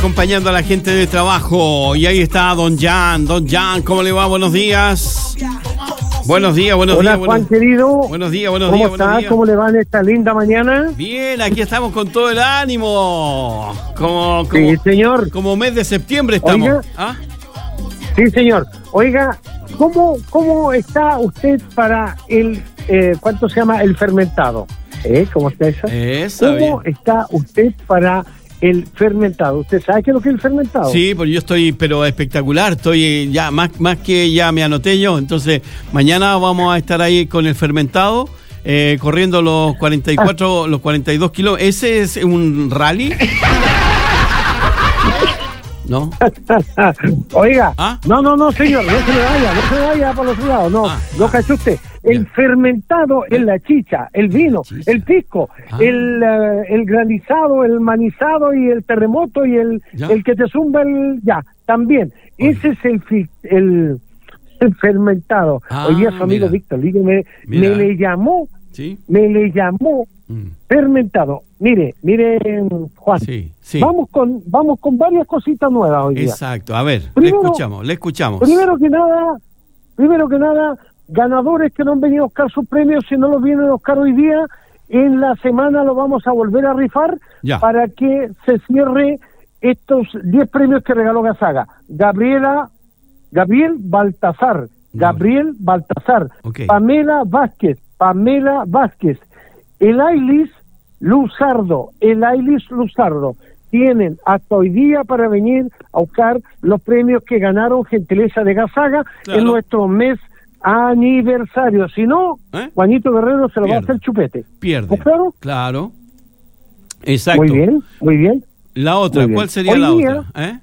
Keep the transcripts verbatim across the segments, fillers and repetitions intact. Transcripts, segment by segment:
acompañando a la gente de trabajo. Y ahí está Don Jan. Don Jan, ¿cómo le va? Buenos días. Buenos días, buenos Hola, días. Juan, buenos... querido. Buenos días, buenos ¿Cómo días. estás? Buenos días. ¿Cómo le va en esta linda mañana? Bien, aquí estamos con todo el ánimo. Como, como, Sí, señor. como mes de septiembre estamos. Oiga. ¿Ah? Sí, señor. Oiga, ¿cómo, cómo está usted para el, eh, ¿cuánto se llama? El fermentado. ¿Eh? ¿Cómo está eso? Esa, ¿Cómo bien. está usted para el fermentado? ¿Usted sabe qué es lo que es el fermentado? Sí, pues yo estoy, pero espectacular. Estoy eh, ya, más, más que ya me anoté yo. Entonces, mañana vamos a estar ahí con el fermentado, eh, corriendo los cuarenta y cuatro, ah. los cuarenta y dos kilos. ¿Ese es un rally? ¿No? Oiga, ¿Ah? no, no, no, señor, no se me vaya, no se me vaya para los lados, no, ah, no ah, caché usted. El ya. fermentado es la chicha, el vino, chicha. el pisco, Ah. el, uh, el granizado, el manizado y el terremoto y el, el que te zumba el... Ya, también. Oye. Ese es el, fi, el, el fermentado. Ah, Hoy día su amigo mira. Víctor Ligue me, me le llamó, ¿sí? me le llamó mm. fermentado. Mire, mire, Juan. Sí, sí. Vamos con vamos con varias cositas nuevas hoy día. Exacto. A ver, primero, le escuchamos, le escuchamos. Primero que nada, primero que nada, ganadores que no han venido a buscar sus premios, si no los vienen a buscar hoy día, en la semana lo vamos a volver a rifar ya. Para que se cierre estos diez premios que regaló Gazaga. Gabriela, Gabriel Baltazar, Gabriel Baltazar, okay. Pamela Vázquez, Pamela Vázquez, el Ailis Luzardo, el Ailis Luzardo, tienen hasta hoy día para venir a buscar los premios que ganaron gentileza de Gazaga claro. En nuestro mes aniversario. Si no, ¿eh? Juanito Guerrero se lo Pierde. Va a hacer chupete. Pierde. Claro. Claro. Exacto. Muy bien, muy bien. La otra, ¿cuál sería hoy la día, otra? ¿Eh?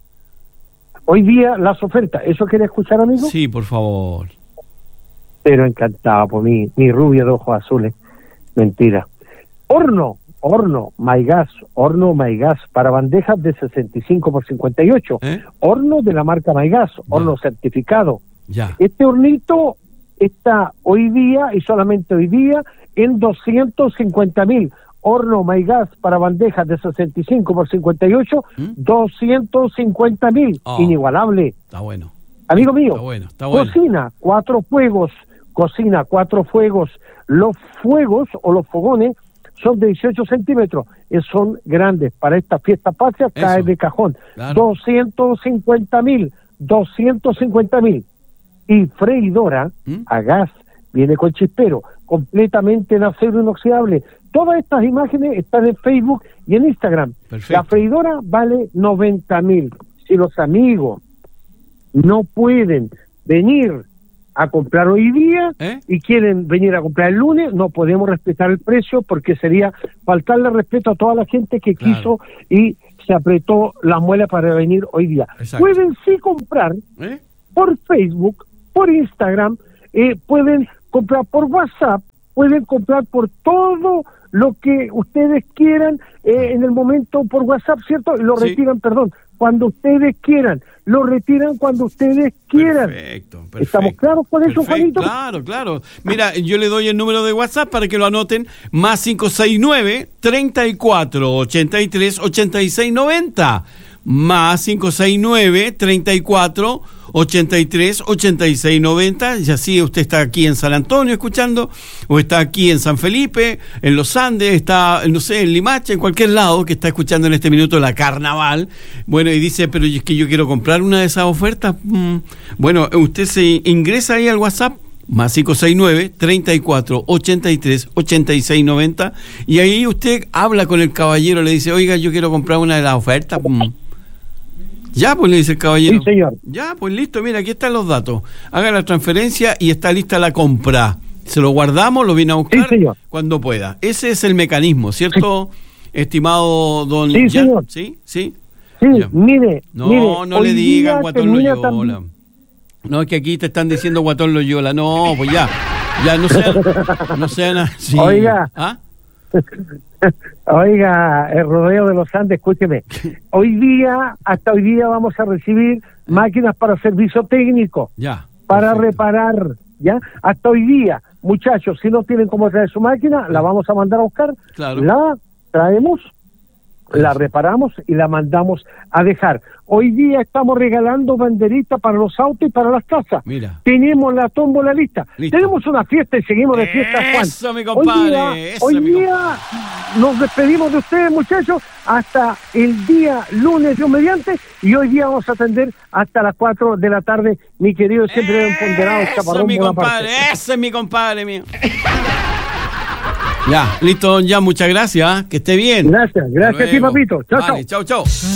Hoy día las ofertas. ¿Eso quiere escuchar, amigo? Sí, por favor. Pero encantado por mi, mi rubia de ojos azules. Mentira. Horno, horno, Maygas, horno Maygas para bandejas de sesenta y cinco por cincuenta y ocho. ¿Eh? Horno de la marca Maygas, horno ya. Certificado. Ya. Este hornito está hoy día y solamente hoy día en doscientos cincuenta mil. Horno Maygas para bandejas de sesenta y cinco por cincuenta y ocho, ¿Mm? doscientos cincuenta mil. Oh, inigualable. Está bueno. Amigo mío, está bueno, está bueno. Cocina, cuatro fuegos, cocina, cuatro fuegos. Los fuegos o los fogones son de dieciocho centímetros, eh, son grandes. Para esta fiesta patria cae de cajón. Claro. doscientos cincuenta mil, doscientos cincuenta mil. Y freidora ¿Mm? A gas, viene con chispero, completamente en acero inoxidable. Todas estas imágenes están en Facebook y en Instagram. Perfecto. La freidora vale noventa mil. Si los amigos no pueden venir a comprar hoy día ¿Eh? Y quieren venir a comprar el lunes, no podemos respetar el precio porque sería faltarle respeto a toda la gente que claro. quiso y se apretó las muelas para venir hoy día. Exacto. Pueden sí comprar ¿Eh? Por Facebook, por Instagram, eh, pueden comprar por WhatsApp, pueden comprar por todo lo que ustedes quieran eh, en el momento por WhatsApp, ¿cierto? Y lo sí. retiran, perdón, cuando ustedes quieran, lo retiran cuando ustedes quieran. Perfecto, perfecto. ¿Estamos claros con eso, Juanito? Claro, claro. Mira, yo le doy el número de WhatsApp para que lo anoten, más cinco seis nueve, treinta y cuatro, ochenta y tres, ochenta y seis, noventa. Más cinco seis nueve, treinta y cuatro, ochenta y tres, ochenta y seis, noventa. Y así usted está aquí en San Antonio escuchando, o está aquí en San Felipe, en los Andes, está, no sé, en Limache, en cualquier lado que está escuchando en este minuto la Carnaval. Bueno, y dice, pero es que yo quiero comprar una de esas ofertas. Mm. Bueno, usted se ingresa ahí al WhatsApp, más cinco seis nueve, treinta y cuatro, ochenta y tres, ochenta y seis, noventa. Y ahí usted habla con el caballero, le dice, oiga, yo quiero comprar una de las ofertas. Mm. Ya, pues le dice el caballero. Sí, señor. Ya, pues listo, mira, aquí están los datos. Haga la transferencia y está lista la compra. Se lo guardamos, lo viene a buscar sí, señor. Cuando pueda. Ese es el mecanismo, ¿cierto, sí. estimado don Sí, Jan? señor. Sí, sí. Sí, ya. mire. No, mire, no le digan Guatón Loyola. No, es que aquí te están diciendo Guatón Loyola. No, pues ya. Ya, no sean. No sean así. Oiga. ¿Ah? Oiga, el rodeo de los Andes, escúcheme. Hoy día, hasta hoy día vamos a recibir máquinas para servicio técnico, ya, para perfecto. reparar, ¿ya? Hasta hoy día, muchachos, si no tienen cómo traer su máquina, la vamos a mandar a buscar, claro. la traemos la reparamos y la mandamos a dejar. Hoy día estamos regalando banderitas para los autos y para las casas. Mira. Tenemos la tómbola lista. Listo. Tenemos una fiesta y seguimos de fiesta, Juan. Eso, mi compadre. Hoy día, eso, hoy mi día compadre. Nos despedimos de ustedes, muchachos, hasta el día lunes, Dios mediante, y hoy día vamos a atender hasta las cuatro de la tarde, mi querido, siempre bien ponderado, Chaparrón. Eso, mi compadre. Ese es mi compadre mío. Ya, listo, don Jan, muchas gracias, que esté bien. Gracias, gracias a ti, papito. Chao, vale, chao, chao.